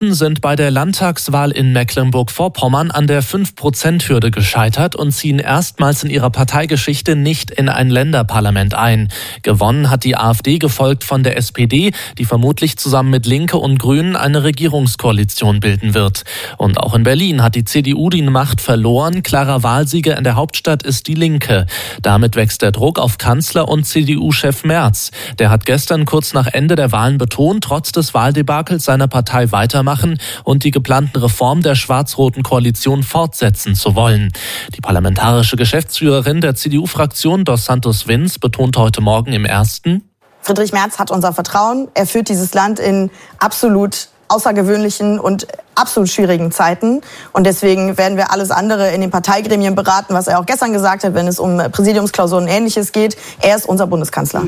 sind bei der Landtagswahl in Mecklenburg-Vorpommern an der 5%-Hürde gescheitert und ziehen erstmals in ihrer Parteigeschichte nicht in ein Länderparlament ein. Gewonnen hat die AfD, gefolgt von der SPD, die vermutlich zusammen mit Linke und Grünen eine Regierungskoalition bilden wird. Und auch in Berlin hat die CDU die Macht verloren. Klarer Wahlsieger in der Hauptstadt ist die Linke. Damit wächst der Druck auf Kanzler und CDU-Chef Merz. Der hat gestern kurz nach Ende der Wahlen betont, trotz des Wahldebakels seiner Partei weitermachen und die geplanten Reformen der schwarz-roten Koalition fortsetzen zu wollen. Die parlamentarische Geschäftsführerin der CDU-Fraktion Dos Santos Vins betont heute Morgen im Ersten: Friedrich Merz hat unser Vertrauen. Er führt dieses Land in absolut außergewöhnlichen und absolut schwierigen Zeiten. Und deswegen werden wir alles andere in den Parteigremien beraten, was er auch gestern gesagt hat, wenn es um Präsidiumsklausuren und Ähnliches geht. Er ist unser Bundeskanzler.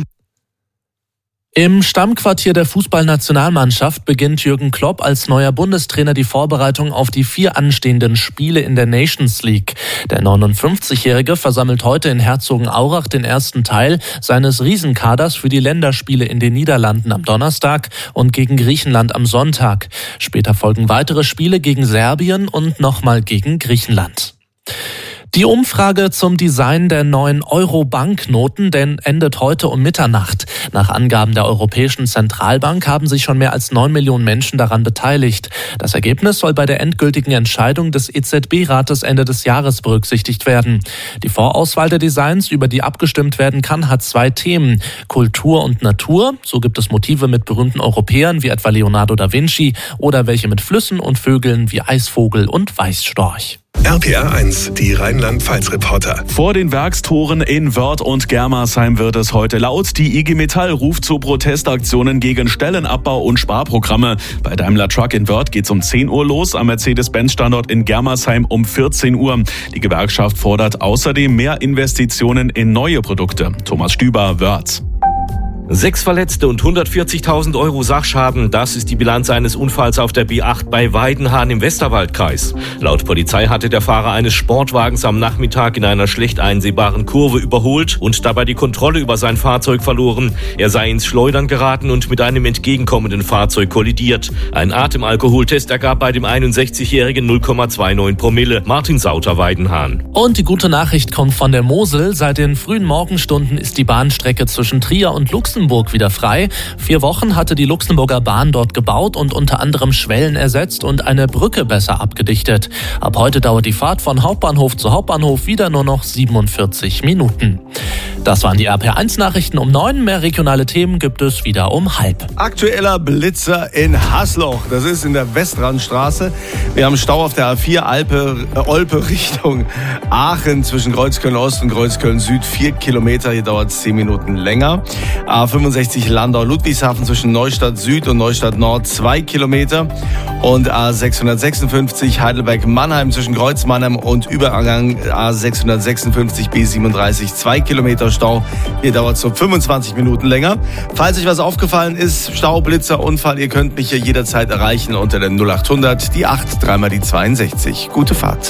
Im Stammquartier der Fußballnationalmannschaft beginnt Jürgen Klopp als neuer Bundestrainer die Vorbereitung auf die 4 anstehenden Spiele in der Nations League. Der 59-Jährige versammelt heute in Herzogenaurach den ersten Teil seines Riesenkaders für die Länderspiele in den Niederlanden am Donnerstag und gegen Griechenland am Sonntag. Später folgen weitere Spiele gegen Serbien und nochmal gegen Griechenland. Die Umfrage zum Design der neuen Euro-Banknoten endet heute um Mitternacht. Nach Angaben der Europäischen Zentralbank haben sich schon mehr als 9 Millionen Menschen daran beteiligt. Das Ergebnis soll bei der endgültigen Entscheidung des EZB-Rates Ende des Jahres berücksichtigt werden. Die Vorauswahl der Designs, über die abgestimmt werden kann, hat 2 Themen: Kultur und Natur. So gibt es Motive mit berühmten Europäern wie etwa Leonardo da Vinci oder welche mit Flüssen und Vögeln wie Eisvogel und Weißstorch. RPR 1, die Rheinland-Pfalz-Reporter. Vor den Werkstoren in Wörth und Germersheim wird es heute laut. Die IG Metall ruft zu Protestaktionen gegen Stellenabbau und Sparprogramme. Bei Daimler Truck in Wörth geht's um 10 Uhr los, am Mercedes-Benz-Standort in Germersheim um 14 Uhr. Die Gewerkschaft fordert außerdem mehr Investitionen in neue Produkte. Thomas Stüber, Wörth. 6 Verletzte und 140.000 Euro Sachschaden, das ist die Bilanz eines Unfalls auf der B8 bei Weidenhahn im Westerwaldkreis. Laut Polizei hatte der Fahrer eines Sportwagens am Nachmittag in einer schlecht einsehbaren Kurve überholt und dabei die Kontrolle über sein Fahrzeug verloren. Er sei ins Schleudern geraten und mit einem entgegenkommenden Fahrzeug kollidiert. Ein Atemalkoholtest ergab bei dem 61-Jährigen 0,29 Promille. Martin Sauter, Weidenhahn. Und die gute Nachricht kommt von der Mosel. Seit den frühen Morgenstunden ist die Bahnstrecke zwischen Trier und Luxemburg wieder frei. 4 Wochen hatte die Luxemburger Bahn dort gebaut und unter anderem Schwellen ersetzt und eine Brücke besser abgedichtet. Ab heute dauert die Fahrt von Hauptbahnhof zu Hauptbahnhof wieder nur noch 47 Minuten. Das waren die RPR1-Nachrichten um 9. Mehr regionale Themen gibt es wieder um 12:30. Aktueller Blitzer in Hasloch. Das ist in der Westrandstraße. Wir haben Stau auf der A4 Olpe Richtung Aachen zwischen Kreuzköln Ost und Kreuzköln Süd. 4 Kilometer. Hier dauert es 10 Minuten länger. A65 Landau-Ludwigshafen zwischen Neustadt Süd und Neustadt Nord 2 Kilometer. Und A656 Heidelberg-Mannheim zwischen Kreuz-Mannheim und Übergang A656 B37 2 Kilometer Stau. Hier dauert es so 25 Minuten länger. Falls euch was aufgefallen ist, Stau, Blitzer, Unfall, ihr könnt mich hier jederzeit erreichen unter der 0800, die 8, 3 mal die 62. Gute Fahrt.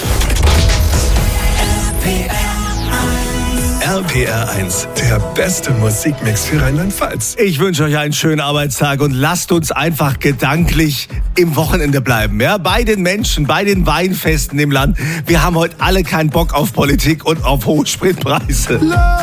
RPR 1, der beste Musikmix für Rheinland-Pfalz. Ich wünsche euch einen schönen Arbeitstag und lasst uns einfach gedanklich im Wochenende bleiben. Ja? Bei den Menschen, bei den Weinfesten im Land. Wir haben heute alle keinen Bock auf Politik und auf hohe Spritpreise.